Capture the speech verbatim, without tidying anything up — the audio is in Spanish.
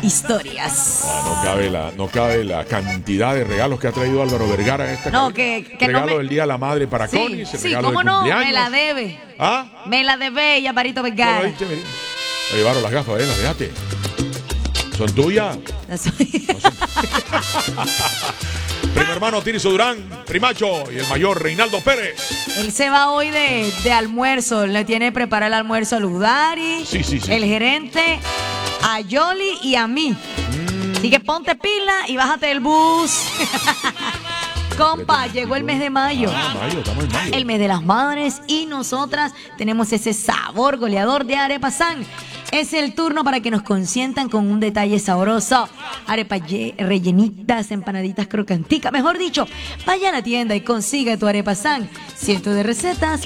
historias. Ah, no cabe la, no cabe la cantidad de regalos que ha traído Álvaro Vergara en esta No, cabina. que, que regalo no me... del Día de la Madre para Sí, Connie, sí, regalo cómo de no, cumpleaños. me la debe. ¿Ah? Me la debe ella, Barito No, Vergara. ahí te veré. Me llevaron las gafas, ¿eh? Las dejaste. ¿Son tuyas? No soy- No son... Primo hermano Tirso Durán, primacho y el mayor Reinaldo Pérez. Él se va hoy de, de almuerzo. Le tiene que preparar el almuerzo a Ludari, Sí, sí, sí. el gerente, a Yoli y a mí. Mm. Así que ponte pila y bájate del bus. Compa, llegó el mes de mayo. Ah, mayo, estamos en mayo. El mes de las madres y nosotras tenemos ese sabor goleador de Arepa San. Es el turno para que nos consientan con un detalle sabroso. Arepas ye- rellenitas, empanaditas crocanticas. Mejor dicho, vaya a la tienda y consiga tu Arepa San. Cientos de recetas